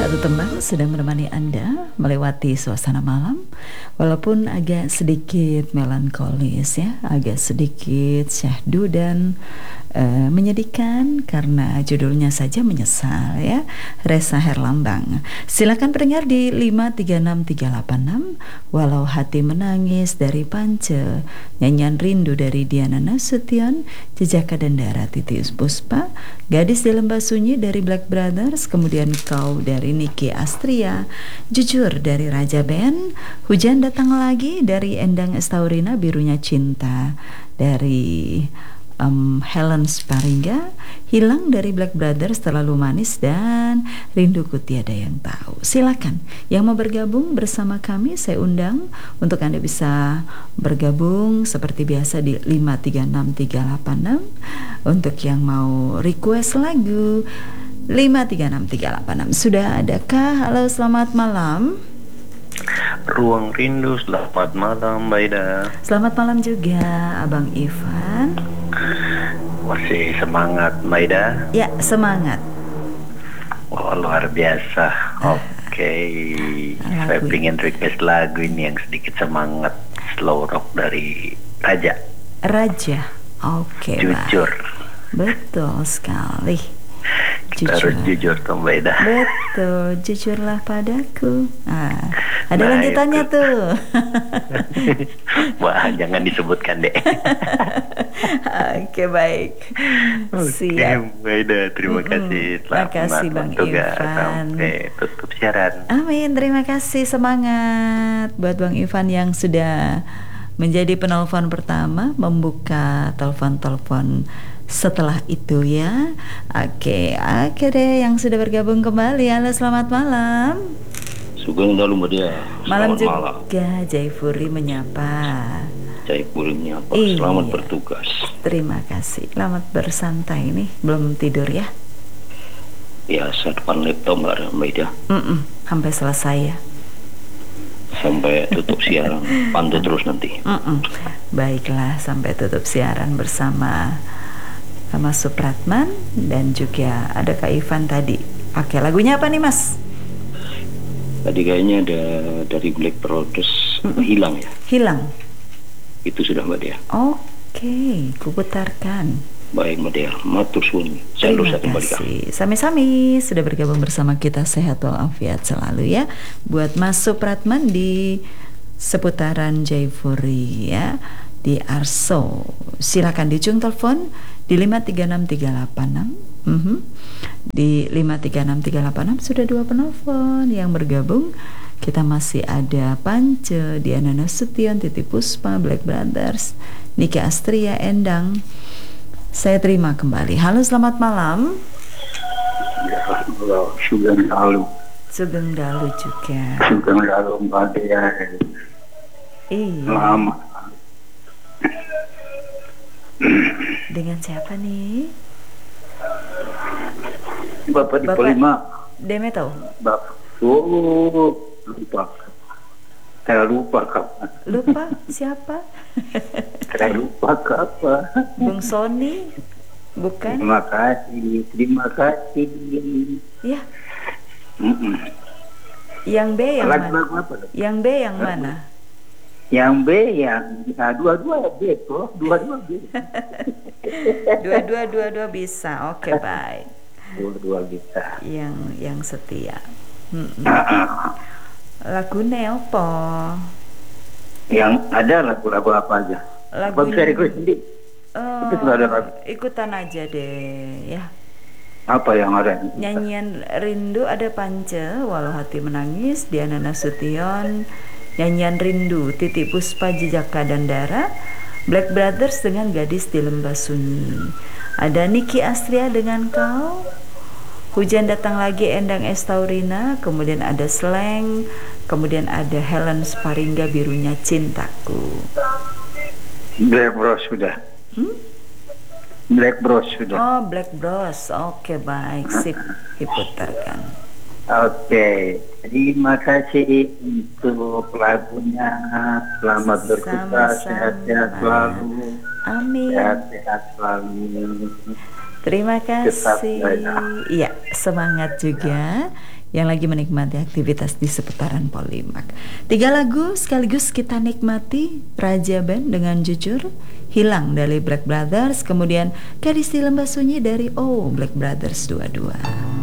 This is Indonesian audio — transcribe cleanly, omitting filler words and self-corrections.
Satu tembang sedang menemani Anda melewati suasana malam, walaupun agak sedikit melankolis ya, agak sedikit syahdu dan menyedihkan karena judulnya saja menyesal ya. Ressa Herlambang. Silakan pendengar di 536386, Walau Hati Menangis dari Pance, Nyanyian Rindu dari Diana Nasution, Jejaka Dendara Titius Puspa, Gadis di Lembah Sunyi dari Black Brothers, kemudian Kau dari Niki Astria, Jujur dari Raja Band, Hujan Datang Lagi dari Endang Estaurina, Birunya Cinta dari Helen Sparingga, Hilang dari Black Brothers, Terlalu Manis, dan Rinduku Tiada Yang Tahu. Silakan yang mau bergabung bersama kami, saya undang untuk Anda bisa bergabung seperti biasa di 536386. Untuk yang mau request lagu 536386. Sudah adakah? Halo, selamat malam. Ruang Rindu, selamat malam Mbak Ida. Selamat malam juga Abang Ivan. Masih semangat Mbak Ida? Ya, semangat. Oh, luar biasa. Oke. Saya ingin request lagu ini yang sedikit semangat, slow rock dari Raja. Oke, Jujur. Betul sekali. Kita harus jujur tuh Mbak Ida. Betul, jujurlah padaku. Ada lanjutannya itu tuh. Wah, jangan disebutkan deh. Oke, baik. Siap. Mbak Ida, terima kasih. Terima kasih Bang Ivan. Sampai tutup siaran. Amin, terima kasih, semangat buat Bang Ivan yang sudah menjadi penelpon pertama, membuka telepon-telepon setelah itu ya. Oke deh, yang sudah bergabung kembali. Halo, selamat malam. Sugeng dalu Mbak. Malam juga malam. Jaifuri menyapa. Iya. Selamat bertugas. Terima kasih. Selamat bersantai nih. Belum tidur ya? Biasa depan laptop Mbak Ida. Sampai selesai ya. Sampai tutup siaran. Pantau terus nanti. Baiklah, sampai tutup siaran bersama Mas Supratman dan juga ada Kak Ivan tadi. Oke, lagunya apa nih Mas? Tadi kayaknya ada dari Black Brothers, Hilang ya. Hilang. Itu sudah Mbak Dea. Oke, kuputarkan. Baik Mbak Dea, matur suwun. Terima kasih. Sami-sami sudah bergabung bersama kita, sehat walafiat selalu ya. Buat Mas Supratman di seputaran Jaifuri ya, di Arso. Silakan di ujung telepon di 536386. Di 536386 sudah 2 penelpon yang bergabung. Kita masih ada Pance, Diana Nasution, Titi Puspa, Black Brothers, Niki Astria, Endang. Saya terima kembali. Halo, selamat malam. Sugeng Dalu. Sugeng Dalu juga. Sugeng Dalu Mbak Dea. Iya. Lama. Dengan siapa nih? Bapak di Polima. Demeto. Bapak. Lupa. Saya lupa kapan. Lupa siapa? Saya lupa kapan. Bung Sony, bukan? Terima kasih. Ya. Yang B yang mana? Yang B yang mana? Yang B yang dua-dua B toh, dua-dua B. Dua-dua bisa. Oke, baik. Dua-dua bisa. Yang setia. Lagu apa? Yang ada lagu-lagu apa aja? Lagu saya request sendiri. Itu sudah ada lagu. Ikutan aja deh ya. Apa yang ada? Nyanyian Rindu ada Pance, Walau Hati Menangis, Diana Nasution, Nyanyian Rindu, Titi Puspa, Jejaka Dendara, Black Brothers dengan Gadis di Lembah Sunyi. Ada Niki Astria dengan Kau, Hujan Datang Lagi, Endang Estaurina, kemudian ada Slang, kemudian ada Helen Sparingga, Birunya Cintaku. Black Bros sudah. Black Bros sudah. Oh, Black Bros. Oke, baik, sip, diputarkan. Oke, terima kasih untuk lagunya. Selamat bertugas, sehat-sehat selalu. Amin. Sehat-sehat selalu. Terima kasih. Iya, semangat juga yang lagi menikmati aktivitas di seputaran Polimak. 3 lagu sekaligus kita nikmati. Raja Band dengan Jujur, Hilang dari Black Brothers, kemudian Gadis di Lembah Sunyi dari Black Brothers 22.